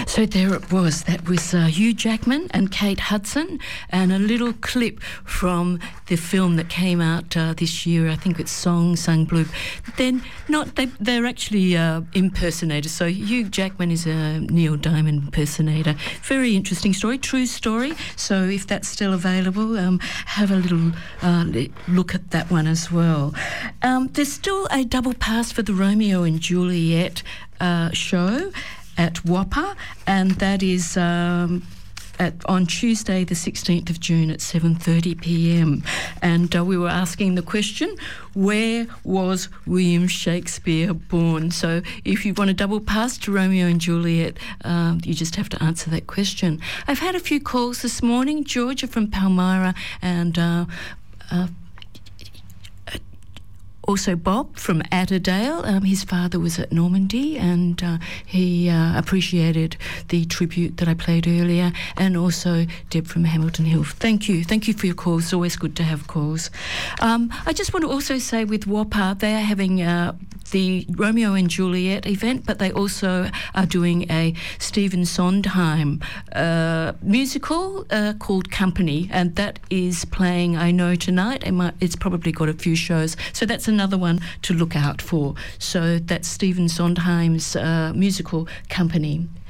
So there it was. That was Hugh Jackman and Kate Hudson, and a little clip from the film that came out this year. I think it's Song Sung Blue. They're actually impersonators. So Hugh Jackman is a Neil Diamond impersonator. Very interesting story, true story. So if that's still available, have a little look at that one as well. There's still a double pass for the Romeo and Juliet show at WAPA, and that is on Tuesday the 16th of June at 7:30 p.m. And we were asking the question, where was William Shakespeare born? So if you want a double pass to Romeo and Juliet, you just have to answer that question. I've had a few calls this morning. Georgia from Palmyra, and also Bob from Atterdale. His father was at Normandy, and he appreciated the tribute that I played earlier, and also Deb from Hamilton Hill. Thank you for your calls. It's always good to have calls. I just want to also say with WAPA, they are having the Romeo and Juliet event, but they also are doing a Stephen Sondheim musical called Company, and that is playing, I know, tonight. It's probably got a few shows, so that's another one to look out for. So that's Stephen Sondheim's musical Company.